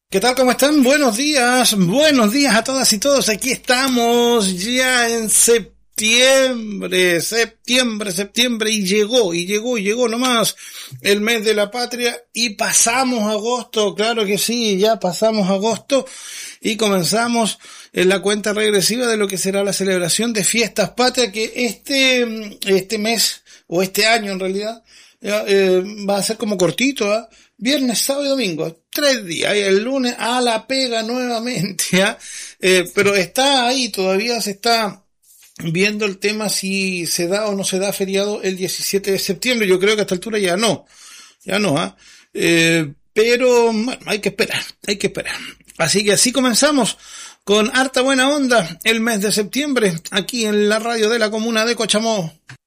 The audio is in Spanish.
¿Qué tal? ¿Cómo están? Buenos días a todas y todos. Aquí estamos ya en septiembre y llegó nomás el mes de la patria y pasamos agosto, claro que sí, ya pasamos agosto y comenzamos en la cuenta regresiva de lo que será la celebración de fiestas patrias que este mes o este año en realidad va a ser como cortito, ¿eh? Viernes, sábado y domingo, 3 días, y el lunes a la pega nuevamente, ¿ya? Pero está ahí, todavía se está viendo el tema si se da o no se da feriado el 17 de septiembre, yo creo que a esta altura ya no, ¿ah? Pero, bueno, hay que esperar. Así que así comenzamos con harta buena onda el mes de septiembre, aquí en la radio de la comuna de Cochamó.